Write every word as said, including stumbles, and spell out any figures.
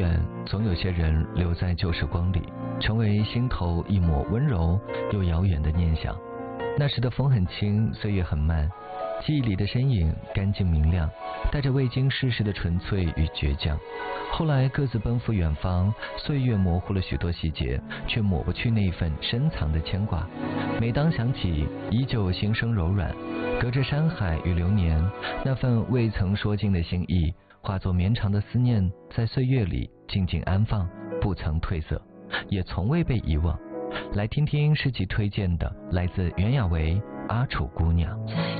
远，总有些人留在旧时光里，成为心头一抹温柔又遥远的念想。那时的风很轻，岁月很慢，记忆里的身影干净明亮，带着未经世事的纯粹与倔强。后来各自奔赴远方，岁月模糊了许多细节，却抹不去那份深藏的牵挂。每当想起，依旧心生柔软。隔着山海与流年，那份未曾说尽的心意，化作绵长的思念，在岁月里静静安放，不曾褪色，也从未被遗忘。来听听诗集推荐的，来自袁娅维《阿楚姑娘》。